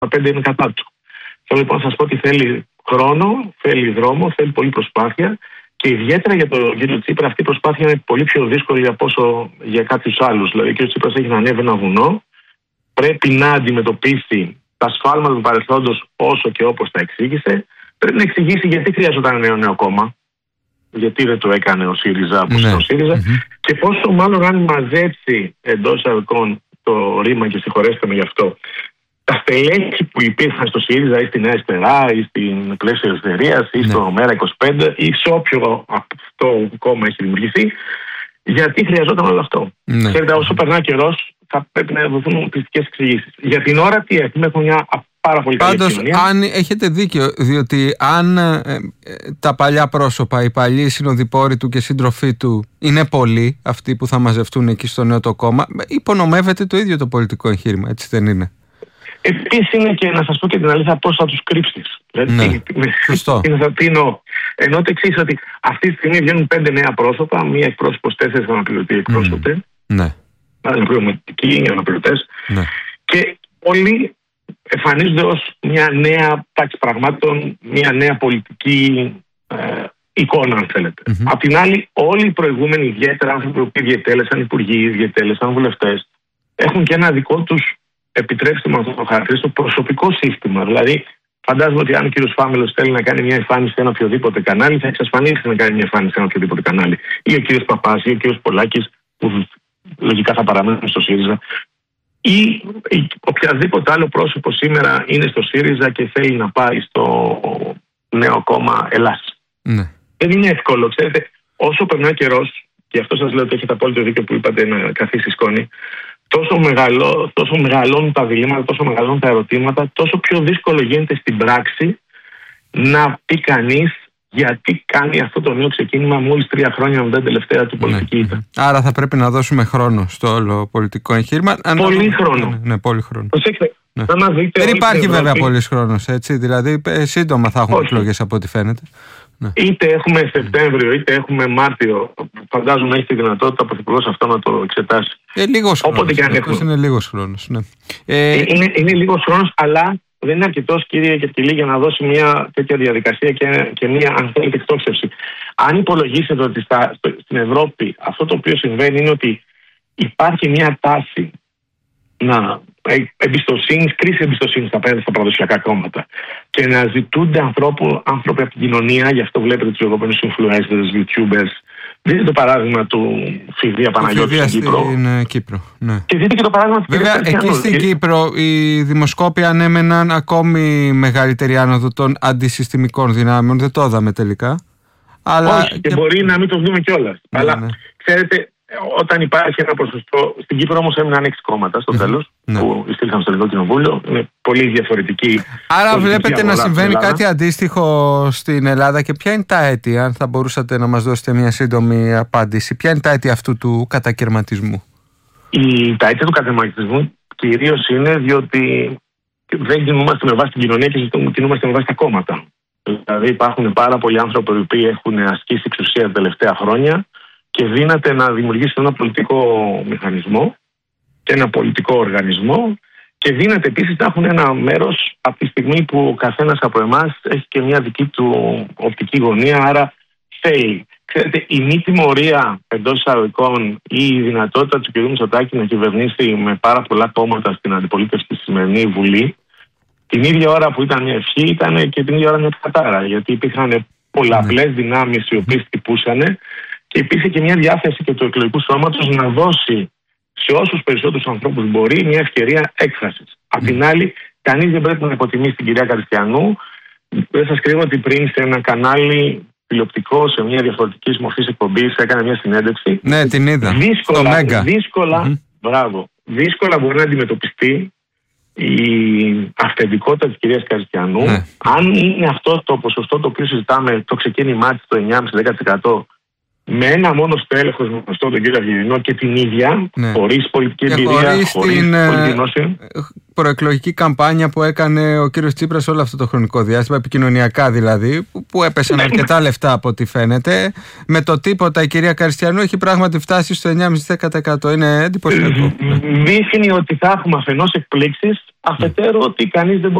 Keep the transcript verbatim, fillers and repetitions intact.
πέντε είναι κατά του. Θέλω λοιπόν να σας πω ότι θέλει χρόνο, θέλει δρόμο, θέλει πολλή προσπάθεια και ιδιαίτερα για τον κύριο Τσίπρα αυτή η προσπάθεια είναι πολύ πιο δύσκολη από όσο για κάποιους άλλους. Δηλαδή ο κύριος Τσίπρας έχει να ανέβει ένα βουνό, πρέπει να αντιμετωπίσει τα σφάλματα του παρελθόντος όσο και όπως τα εξήγησε, πρέπει να εξηγήσει γιατί χρειαζόταν ένα νέο, νέο κόμμα, γιατί δεν το έκανε ο ΣΥΡΙΖΑ όπως ναι. ο ΣΥΡΙΖΑ mm-hmm. και πόσο μάλλον αν μαζέψει εντός εισαγωγικών το ρήμα και συγχωρέστε με γι' αυτό τα στελέχη που υπήρχαν στο ΣΥΡΙΖΑ ή στην Νέα Αριστερά ή στην Πλαίσιο Ελευθερίας ή στο ναι. ΜΕΡΑ είκοσι πέντε ή σε όποιο αυτό κόμμα έχει δημιουργηθεί, γιατί χρειαζόταν όλο αυτό. Ναι. Ξέρετε, όσο περνά καιρός θα πρέπει να δοθούν πιστικές εξηγήσεις. Για την ώρα τι έχουμε, έχουμε μια πάρα πολύ καλή Πάντως, κοινωνία. αν έχετε δίκιο, διότι αν ε, ε, τα παλιά πρόσωπα, οι παλιοί συνοδοιπόροι του και σύντροφοί του είναι πολλοί, αυτοί που θα μαζευτούν εκεί στο νέο το κόμμα, υπονομεύεται το ίδιο το πολιτικό εγχείρημα, έτσι δεν είναι? Επίσης είναι και να σας πω και την αλήθεια πώς θα τους κρύψεις. Ναι, σωστό. Τι εννοώ. Ενώ το εξής ότι αυτή τη στιγμή βγαίνουν πέντε νέα πρόσωπα, μία εκπρόσωπος, τέσσερις αναπληρωτή εκπρόσωποι. Mm. Ναι. Αναπληρωτικοί, αναπληρωτές. Ναι. Και όλοι εμφανίζονται ως μια νέα τάξη πραγμάτων, μια νέα πολιτική ε, εικόνα, αν θέλετε. Mm-hmm. Απ' την άλλη, όλοι οι προηγούμενοι, ιδιαίτερα άνθρωποι που διετέλεσαν υπουργοί, διετέλεσαν βουλευτές, έχουν και ένα δικό τους, επιτρέψτε μου αυτό το χαρακτήριο, στο προσωπικό σύστημα. Δηλαδή, φαντάζομαι ότι αν ο κύριος Φάμελος θέλει να κάνει μια εμφάνιση σε ένα οποιοδήποτε κανάλι, θα εξασφανίσει να κάνει μια εμφάνιση σε ένα οποιοδήποτε κανάλι. Ή ο κύριος Παπάς, ή ο κύριος Πολάκης, που λογικά θα παραμένουν στο ΣΥΡΙΖΑ. Ή οποιαδήποτε άλλο πρόσωπο σήμερα είναι στο ΣΥΡΙΖΑ και θέλει να πάει στο νέο κόμμα Ελλάς. Ναι. Δεν είναι εύκολο, ξέρετε. Όσο περνάει καιρός, και αυτό σας λέω ότι έχετε απόλυτο δίκιο που είπατε να καθίσει η σκόνη, τόσο, μεγαλώ, τόσο μεγαλώνουν τα διλήμματα, τόσο μεγαλώνουν τα ερωτήματα, τόσο πιο δύσκολο γίνεται στην πράξη να πει κανείς γιατί κάνει αυτό το νέο ξεκίνημα μόλις τρία χρόνια μετά την τελευταία του πολιτική ήττα. Ναι. Άρα θα πρέπει να δώσουμε χρόνο στο όλο πολιτικό εγχείρημα. Πολύ να... χρόνο. Ναι, ναι, πολύ χρόνο. Προσέξτε, ναι. να δείτε. Δεν υπάρχει βέβαια πολύς χρόνος, έτσι. Δηλαδή σύντομα θα έχουμε εκλογές από ό,τι φαίνεται. Ναι. Είτε έχουμε Σεπτέμβριο, είτε έχουμε Μάρτιο. Φαντάζομαι έχει τη δυνατότητα ο Πρωθυπουργός αυτό να το εξετάσει. Ε, λίγος Όποτε χρόνος. Και αν είναι λίγος χρόνος. Ναι. Ε... Είναι, είναι λίγος χρόνος, αλλά δεν είναι αρκετός, κύριε Κεφτιλή, για να δώσει μια τέτοια διαδικασία και, και μια, αν θέλετε, εκτόξευση. Αν υπολογίσετε ότι στα, στο, στην Ευρώπη αυτό το οποίο συμβαίνει είναι ότι υπάρχει μια τάση να εμπιστοσύνη, κρίση εμπιστοσύνη απέναντι στα παραδοσιακά κόμματα και να ζητούνται ανθρώπου, άνθρωποι από την κοινωνία, γι' αυτό βλέπετε τους λεγόμενους influencers, YouTubers. Δείτε το παράδειγμα του Φιδία Παναγιώτη στην Κύπρο. Στην Κύπρο, ναι. Και δείτε και το παράδειγμα του Βέβαια, εκεί στην Κύπρο οι δημοσκόποι ανέμεναν ακόμη μεγαλύτερη άνοδο των αντισυστημικών δυνάμεων. Δεν το είδαμε τελικά. Αλλά... Όχι, και, και μπορεί να μην το δούμε κιόλας. Ναι, αλλά ναι. Ξέρετε, όταν υπάρχει ένα ποσοστό. Στην Κύπρο όμως έμειναν έξι κόμματα στο τέλος, ναι. που ειστήλθαν στο Ελληνικό Κοινοβούλιο. Είναι πολύ διαφορετική. Άρα βλέπετε να συμβαίνει κάτι αντίστοιχο στην Ελλάδα. Και ποια είναι τα αίτια, αν θα μπορούσατε να μας δώσετε μια σύντομη απάντηση, ποια είναι τα αίτια αυτού του κατακαιρματισμού? Η, τα αίτια του κατακαιρματισμού κυρίως είναι διότι δεν κινούμαστε με βάση την κοινωνία και κινούμαστε με βάση τα κόμματα. Δηλαδή υπάρχουν πάρα πολλοί άνθρωποι που έχουν ασκήσει εξουσία τα τελευταία χρόνια και δύναται να δημιουργήσουν ένα πολιτικό μηχανισμό και ένα πολιτικό οργανισμό και δύναται επίσης να έχουν ένα μέρος από τη στιγμή που ο καθένας από εμάς έχει και μια δική του οπτική γωνία, άρα θέλει. Ξέρετε, η μη τιμωρία εντός εισαγωγικών ή η δυνατότητα του κ. Μητσοτάκη να κυβερνήσει με πάρα πολλά κόμματα στην αντιπολίτευση στη σημερινή Βουλή, την ίδια ώρα που ήταν μια ευχή ήταν και την ίδια ώρα μια κατάρα, γιατί υπήρχαν πολλαπλές δυνάμεις οι οποίες χτυπούσαν. Και υπήρχε και μια διάθεση και του εκλογικού σώματος να δώσει σε όσους περισσότερους ανθρώπους μπορεί μια ευκαιρία έκφρασης. Mm. Απ' την άλλη, κανείς δεν πρέπει να υποτιμήσει την κυρία Καριστιανού. Δεν σας κρύβω ότι πριν σε ένα κανάλι τηλεοπτικό, σε μια διαφορετική μορφή εκπομπή, έκανε μια συνέντευξη. Ναι, την είδα. Δύσκολα, δύσκολα, mm-hmm. μπράβο, δύσκολα μπορεί να αντιμετωπιστεί η αυθεντικότητα της κυρίας Καριστιανού. Mm. Αν είναι αυτό το ποσοστό το οποίο συζητάμε, το ξεκίνημά της το εννιά κόμμα πέντε τοις εκατό. με ένα μόνο στέλεχος γνωστό, τον κύριο Αυγερινό, και την ίδια, ναι. χωρίς πολιτική και εμπειρία, χωρίς χωρίς την πολιτική γνώση. προεκλογική καμπάνια που έκανε ο κύριος Τσίπρας όλο αυτό το χρονικό διάστημα, επικοινωνιακά δηλαδή, που έπεσαν αρκετά λεφτά από ό,τι φαίνεται. Με το τίποτα η κυρία Καριστιανού έχει πράγματι φτάσει στο εννιά κόμμα πέντε τοις εκατό. Είναι εντυπωσιακό. Δείχνει ότι θα έχουμε αφενός εκπλήξεις, αφετέρου ότι κανείς δεν